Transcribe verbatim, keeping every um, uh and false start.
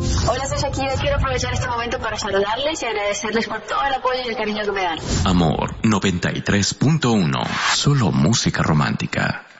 Hola, soy Shakira. Quiero aprovechar este momento para saludarles y agradecerles por todo el apoyo y el cariño que me dan. Amor noventa y tres punto uno. Solo música romántica.